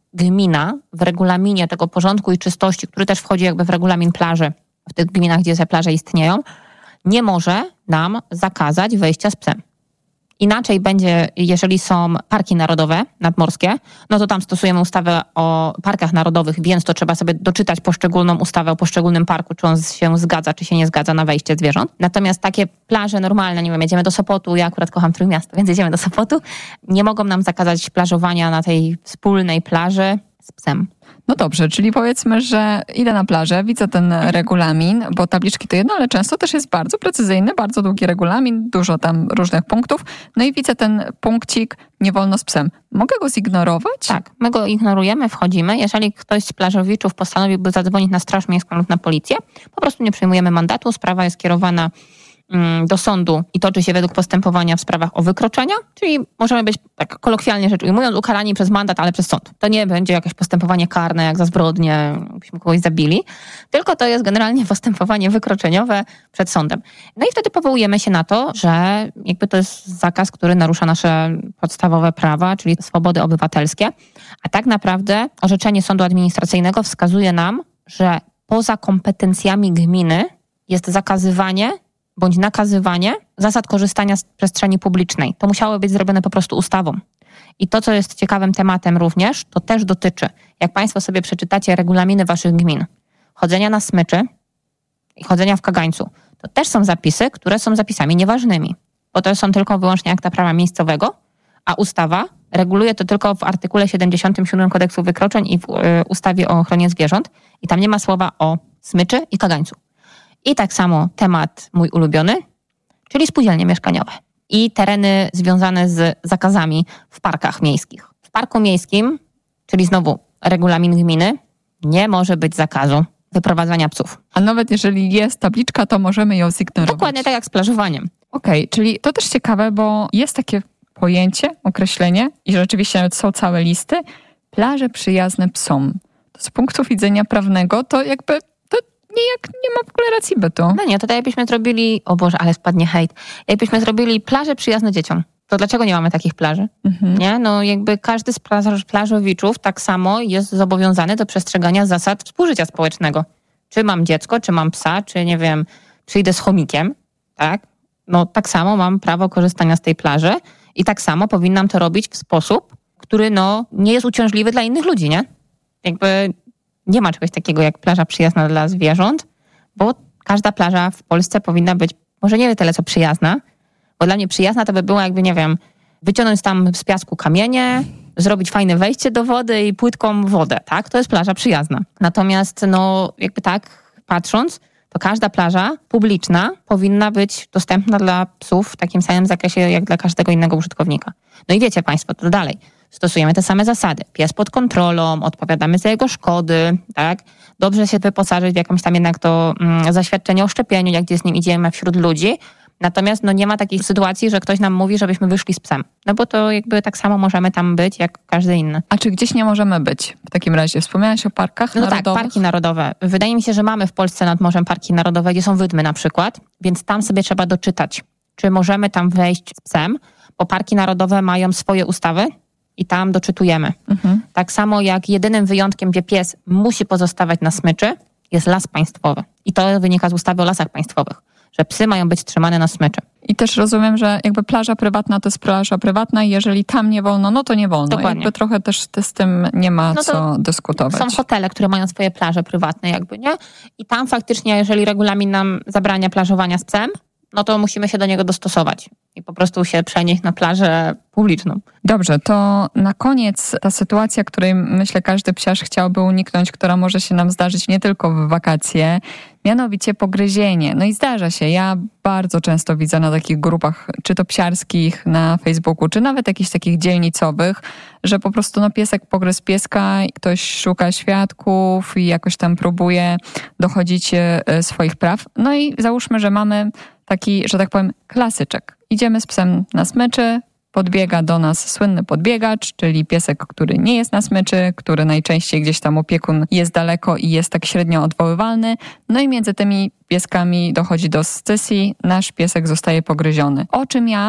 Speaker 1: gmina w regulaminie tego porządku i czystości, który też wchodzi jakby w regulamin plaży, w tych gminach, gdzie te plaże istnieją, nie może nam zakazać wejścia z psem. Inaczej będzie, jeżeli są parki narodowe nadmorskie, no to tam stosujemy ustawę o parkach narodowych, więc to trzeba sobie doczytać poszczególną ustawę o poszczególnym parku, czy on się zgadza, czy się nie zgadza na wejście zwierząt. Natomiast takie plaże normalne, nie wiem, jedziemy do Sopotu, ja akurat kocham Trójmiasto, więc jedziemy do Sopotu, nie mogą nam zakazać plażowania na tej wspólnej plaży z psem.
Speaker 2: No dobrze, czyli powiedzmy, że idę na plażę, widzę ten regulamin, bo tabliczki to jedno, ale często też jest bardzo precyzyjny, bardzo długi regulamin, dużo tam różnych punktów. No i widzę ten punkcik, nie wolno z psem. Mogę go zignorować?
Speaker 1: Tak, my go ignorujemy, wchodzimy. Jeżeli ktoś z plażowiczów postanowiłby zadzwonić na Straż Miejską lub na policję, po prostu nie przyjmujemy mandatu, sprawa jest kierowana do sądu i toczy się według postępowania w sprawach o wykroczenia, czyli możemy być, tak kolokwialnie rzecz ujmując, ukarani przez mandat, ale przez sąd. To nie będzie jakieś postępowanie karne, jak za zbrodnię, jakbyśmy kogoś zabili, tylko to jest generalnie postępowanie wykroczeniowe przed sądem. No i wtedy powołujemy się na to, że jakby to jest zakaz, który narusza nasze podstawowe prawa, czyli swobody obywatelskie, a tak naprawdę orzeczenie sądu administracyjnego wskazuje nam, że poza kompetencjami gminy jest zakazywanie bądź nakazywanie zasad korzystania z przestrzeni publicznej. To musiało być zrobione po prostu ustawą. I to, co jest ciekawym tematem również, to też dotyczy, jak Państwo sobie przeczytacie regulaminy Waszych gmin, chodzenia na smyczy i chodzenia w kagańcu, to też są zapisy, które są zapisami nieważnymi, bo to są tylko wyłącznie akta prawa miejscowego, a ustawa reguluje to tylko w artykule siedemdziesiątym siódmym Kodeksu Wykroczeń i w ustawie o ochronie zwierząt i tam nie ma słowa o smyczy i kagańcu. I tak samo temat mój ulubiony, czyli spółdzielnie mieszkaniowe i tereny związane z zakazami w parkach miejskich. W parku miejskim, czyli znowu regulamin gminy, nie może być zakazu wyprowadzania psów.
Speaker 2: A nawet jeżeli jest tabliczka, to możemy ją zignorować.
Speaker 1: Dokładnie tak jak z plażowaniem.
Speaker 2: Okej, okay, czyli to też ciekawe, bo jest takie pojęcie, określenie i rzeczywiście nawet są całe listy, plaże przyjazne psom. To z punktu widzenia prawnego to jakby Nijak nie ma w ogóle racji bytu.
Speaker 1: No nie, to tak jakbyśmy zrobili, o Boże, ale spadnie hejt, jakbyśmy zrobili plaże przyjazne dzieciom. To dlaczego nie mamy takich plaży? Mhm. Nie? No jakby każdy z plaż, plażowiczów tak samo jest zobowiązany do przestrzegania zasad współżycia społecznego. Czy mam dziecko, czy mam psa, czy nie wiem, przyjdę z chomikiem, tak? No tak samo mam prawo korzystania z tej plaży i tak samo powinnam to robić w sposób, który no nie jest uciążliwy dla innych ludzi, nie? Jakby nie ma czegoś takiego jak plaża przyjazna dla zwierząt, bo każda plaża w Polsce powinna być, może nie tyle co przyjazna, bo dla mnie przyjazna to by było jakby, nie wiem, wyciągnąć tam z piasku kamienie, zrobić fajne wejście do wody i płytką wodę, tak? To jest plaża przyjazna. Natomiast no jakby tak patrząc, to każda plaża publiczna powinna być dostępna dla psów w takim samym zakresie jak dla każdego innego użytkownika. No i wiecie Państwo, to dalej. Stosujemy te same zasady. Pies pod kontrolą, odpowiadamy za jego szkody, tak? Dobrze się wyposażyć w jakąś tam jednak to mm, zaświadczenie o szczepieniu, jak gdzie z nim idziemy wśród ludzi. Natomiast no, nie ma takiej sytuacji, że ktoś nam mówi, żebyśmy wyszli z psem. No bo to jakby tak samo możemy tam być, jak każdy inny.
Speaker 2: A czy gdzieś nie możemy być w takim razie? Wspomniałaś o parkach
Speaker 1: no
Speaker 2: narodowych?
Speaker 1: No tak, parki narodowe. Wydaje mi się, że mamy w Polsce nad morzem parki narodowe, gdzie są wydmy na przykład, więc tam sobie trzeba doczytać, czy możemy tam wejść z psem, bo parki narodowe mają swoje ustawy, i tam doczytujemy. Mhm. Tak samo jak jedynym wyjątkiem, gdzie pies musi pozostawać na smyczy, jest las państwowy. I to wynika z ustawy o lasach państwowych, że psy mają być trzymane na smyczy.
Speaker 2: I też rozumiem, że jakby plaża prywatna to jest plaża prywatna i jeżeli tam nie wolno, no to nie wolno.
Speaker 1: Dokładnie.
Speaker 2: Jakby trochę też z tym nie ma no co dyskutować.
Speaker 1: Są hotele, które mają swoje plaże prywatne jakby, nie? I tam faktycznie, jeżeli regulamin nam zabrania plażowania z psem, no to musimy się do niego dostosować i po prostu się przenieść na plażę publiczną.
Speaker 2: Dobrze, to na koniec ta sytuacja, której myślę każdy psiarz chciałby uniknąć, która może się nam zdarzyć nie tylko w wakacje, mianowicie pogryzienie. No i zdarza się. Ja bardzo często widzę na takich grupach, czy to psiarskich na Facebooku, czy nawet jakichś takich dzielnicowych, że po prostu no piesek pogryzł pieska, ktoś szuka świadków i jakoś tam próbuje dochodzić swoich praw. No i załóżmy, że mamy taki, że tak powiem, klasyczek. Idziemy z psem na smyczy, podbiega do nas słynny podbiegacz, czyli piesek, który nie jest na smyczy, który najczęściej gdzieś tam opiekun jest daleko i jest tak średnio odwoływalny. No i między tymi pieskami dochodzi do scysji, nasz piesek zostaje pogryziony. O czym ja w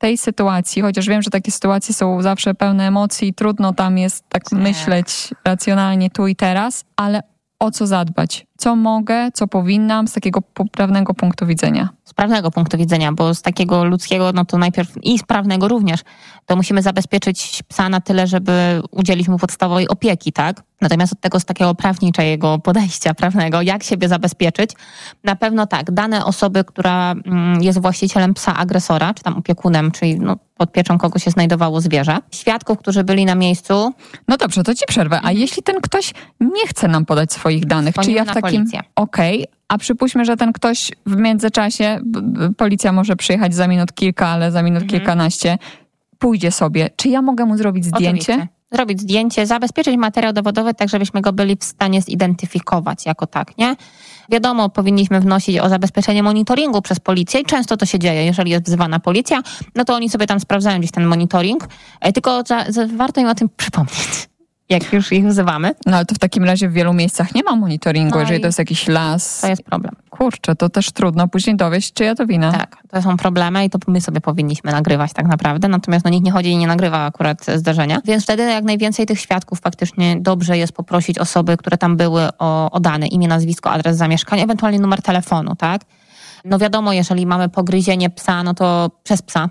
Speaker 2: tej sytuacji, chociaż wiem, że takie sytuacje są zawsze pełne emocji, trudno tam jest tak
Speaker 1: Nie.
Speaker 2: myśleć racjonalnie tu i teraz, ale o co zadbać? Co mogę, co powinnam z takiego poprawnego punktu widzenia?
Speaker 1: Z prawnego punktu widzenia, bo z takiego ludzkiego, no to najpierw i z prawnego również, to musimy zabezpieczyć psa na tyle, żeby udzielić mu podstawowej opieki, tak? Natomiast od tego z takiego prawniczego podejścia prawnego, jak siebie zabezpieczyć, na pewno tak, dane osoby, która jest właścicielem psa agresora, czy tam opiekunem, czyli no, pod pieczą kogo się znajdowało zwierzę, świadków, którzy byli na miejscu.
Speaker 2: No dobrze, to ci przerwę. A jeśli ten ktoś nie chce nam podać swoich danych, czy ja w takim... Okej, okay. A przypuśćmy, że ten ktoś w międzyczasie, policja może przyjechać za minut kilka, ale za minut mhm. kilkanaście, pójdzie sobie. Czy ja mogę mu zrobić zdjęcie?
Speaker 1: Oczywiście. Zrobić zdjęcie, zabezpieczyć materiał dowodowy, tak żebyśmy go byli w stanie zidentyfikować jako tak, nie? Wiadomo, powinniśmy wnosić o zabezpieczenie monitoringu przez policję i często to się dzieje. Jeżeli jest wzywana policja, no to oni sobie tam sprawdzają gdzieś ten monitoring, tylko za, za, warto im o tym przypomnieć, jak już ich wzywamy.
Speaker 2: No ale to w takim razie w wielu miejscach nie ma monitoringu, no jeżeli to jest jakiś las.
Speaker 1: To jest problem.
Speaker 2: Kurczę, to też trudno później dowieść, czy ja to winę.
Speaker 1: Tak, to są problemy i to my sobie powinniśmy nagrywać tak naprawdę, natomiast no nikt nie chodzi i nie nagrywa akurat zdarzenia, więc wtedy jak najwięcej tych świadków faktycznie dobrze jest poprosić osoby, które tam były o, o dane, imię, nazwisko, adres zamieszkania, ewentualnie numer telefonu, tak? No wiadomo, jeżeli mamy pogryzienie psa, no to przez psa,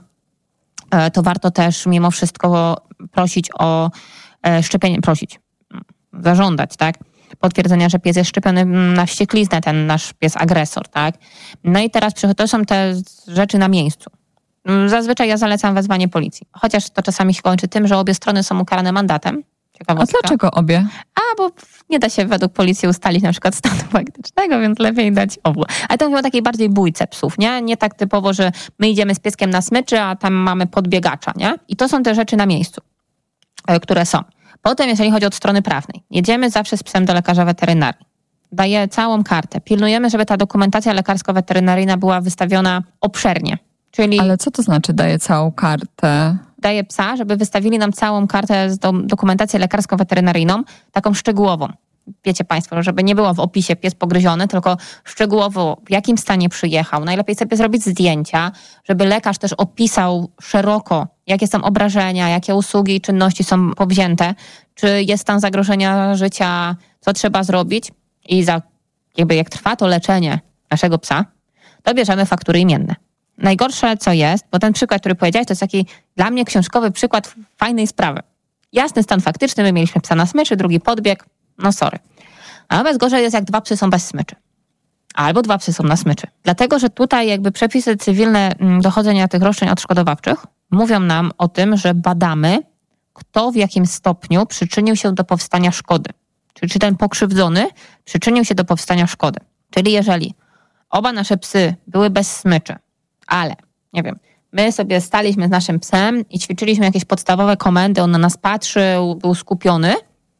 Speaker 1: to warto też mimo wszystko prosić o szczepienie, prosić, zażądać, tak? Potwierdzenia, że pies jest szczepiony na wściekliznę, ten nasz pies agresor, tak? No i teraz to są te rzeczy na miejscu. Zazwyczaj ja zalecam wezwanie policji. Chociaż to czasami się kończy tym, że obie strony są ukarane mandatem.
Speaker 2: Ciekawostka. A dlaczego obie?
Speaker 1: A, bo nie da się według policji ustalić na przykład stanu faktycznego, więc lepiej dać obu. Ale to mówię o takiej bardziej bójce psów, nie? Nie tak typowo, że my idziemy z pieskiem na smyczy, a tam mamy podbiegacza, nie? I to są te rzeczy na miejscu, które są. Potem, jeżeli chodzi od strony prawnej, jedziemy zawsze z psem do lekarza weterynarii. Daje całą kartę. Pilnujemy, żeby ta dokumentacja lekarsko-weterynaryjna była wystawiona obszernie. Czyli
Speaker 2: ale co to znaczy daje całą kartę?
Speaker 1: Daje psa, żeby wystawili nam całą kartę z do, dokumentację lekarsko-weterynaryjną, taką szczegółową. Wiecie Państwo, żeby nie było w opisie pies pogryziony, tylko szczegółowo w jakim stanie przyjechał. Najlepiej sobie zrobić zdjęcia, żeby lekarz też opisał szeroko, jakie są obrażenia, jakie usługi i czynności są powzięte, czy jest stan zagrożenia życia, co trzeba zrobić i za, jakby jak trwa to leczenie naszego psa, to bierzemy faktury imienne. Najgorsze co jest, bo ten przykład, który powiedziałeś, to jest taki dla mnie książkowy przykład fajnej sprawy. Jasny stan faktyczny, my mieliśmy psa na smyczy, drugi podbieg, no sorry. Natomiast gorzej jest, jak dwa psy są bez smyczy. Albo dwa psy są na smyczy. Dlatego, że tutaj jakby przepisy cywilne dochodzenia tych roszczeń odszkodowawczych mówią nam o tym, że badamy, kto w jakim stopniu przyczynił się do powstania szkody. Czyli czy ten pokrzywdzony przyczynił się do powstania szkody. Czyli jeżeli oba nasze psy były bez smyczy, ale, nie wiem, my sobie staliśmy z naszym psem i ćwiczyliśmy jakieś podstawowe komendy, on na nas patrzył, był skupiony,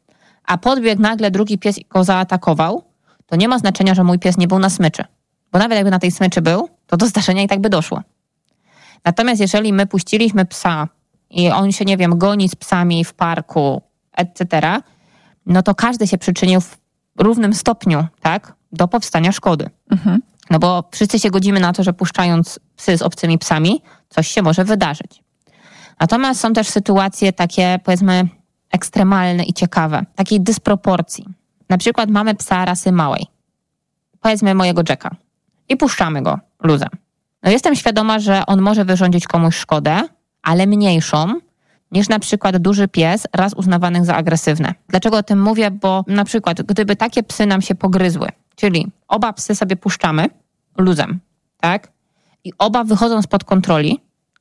Speaker 1: a podbiegł nagle drugi pies i go zaatakował, to nie ma znaczenia, że mój pies nie był na smyczy. Bo nawet jakby na tej smyczy był, to do zdarzenia i tak by doszło. Natomiast jeżeli my puściliśmy psa i on się, nie wiem, goni z psami w parku, et cetera, no to każdy się przyczynił w równym stopniu, tak, do powstania szkody. Mhm. No bo wszyscy się godzimy na to, że puszczając psy z obcymi psami, coś się może wydarzyć. Natomiast są też sytuacje takie, powiedzmy, ekstremalne i ciekawe, takiej dysproporcji. Na przykład mamy psa rasy małej, powiedzmy mojego Jacka, i puszczamy go luzem. No jestem świadoma, że on może wyrządzić komuś szkodę, ale mniejszą niż na przykład duży pies raz uznawanych za agresywne. Dlaczego o tym mówię? Bo na przykład gdyby takie psy nam się pogryzły, czyli oba psy sobie puszczamy luzem, tak? I oba wychodzą spod kontroli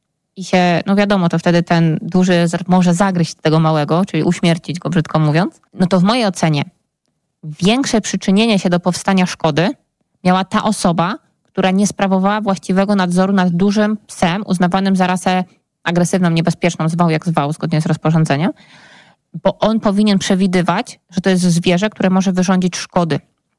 Speaker 1: i się, no wiadomo, to wtedy ten duży może zagryźć tego małego, czyli uśmiercić go, brzydko mówiąc. No to w mojej ocenie większe przyczynienie się do powstania szkody miała ta osoba, która nie sprawowała właściwego nadzoru nad dużym psem uznawanym za rasę agresywną, niebezpieczną, zwał jak zwał, zgodnie z rozporządzeniem, bo on powinien przewidywać, że to jest zwierzę, które może wyrządzić szkody.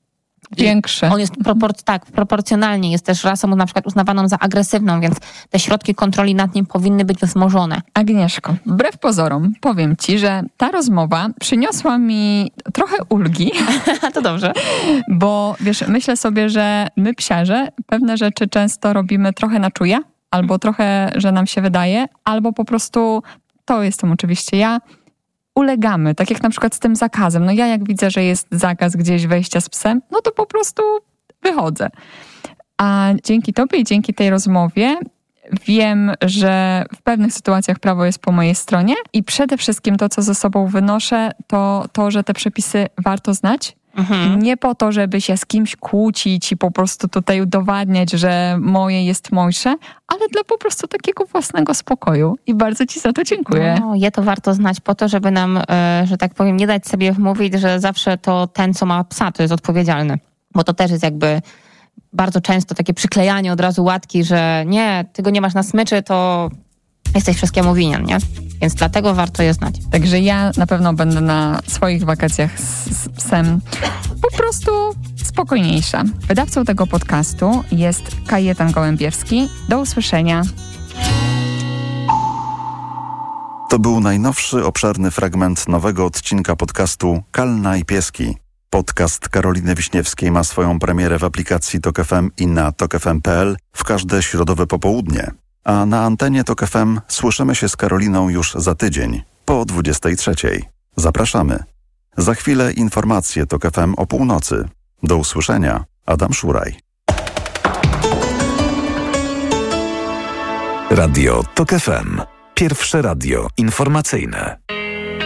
Speaker 2: Większe.
Speaker 1: On jest propor- tak, proporcjonalnie, jest też rasą na przykład uznawaną za agresywną, więc te środki kontroli nad nim powinny być wzmożone.
Speaker 2: Agnieszko, wbrew pozorom powiem Ci, że ta rozmowa przyniosła mi trochę ulgi.
Speaker 1: To dobrze.
Speaker 2: Bo wiesz, myślę sobie, że my psiarze pewne rzeczy często robimy trochę na czuje, albo trochę, że nam się wydaje, albo po prostu, to jestem oczywiście ja, ulegamy. Tak jak na przykład z tym zakazem. No ja jak widzę, że jest zakaz gdzieś wejścia z psem, no to po prostu wychodzę. A dzięki tobie i dzięki tej rozmowie wiem, że w pewnych sytuacjach prawo jest po mojej stronie i przede wszystkim to, co ze sobą wynoszę, to to, że te przepisy warto znać. Mhm. Nie po to, żeby się z kimś kłócić i po prostu tutaj udowadniać, że moje jest mojsze, ale dla po prostu takiego własnego spokoju. I bardzo ci za to dziękuję.
Speaker 1: No, je to warto znać po to, żeby nam, że tak powiem, nie dać sobie wmówić, że zawsze to ten, co ma psa, to jest odpowiedzialny. Bo to też jest jakby bardzo często takie przyklejanie od razu łatki, że nie, ty go nie masz na smyczy, to jesteś wszystkiemu winien, nie? Więc dlatego warto je znać.
Speaker 2: Także ja na pewno będę na swoich wakacjach z, z psem po prostu spokojniejsza. Wydawcą tego podcastu jest Kajetan Gołębiewski. Do usłyszenia.
Speaker 3: To był najnowszy, obszerny fragment nowego odcinka podcastu Kalna i Pieski. Podcast Karoliny Wiśniewskiej ma swoją premierę w aplikacji Tok F M i na tok f m kropka p l w każde środowe popołudnie. A na antenie Tok F M słyszymy się z Karoliną już za tydzień, po dwudziestej trzeciej. Zapraszamy. Za chwilę informacje Tok F M o północy. Do usłyszenia. Adam Szuraj.
Speaker 4: Radio Tok F M. Pierwsze radio informacyjne.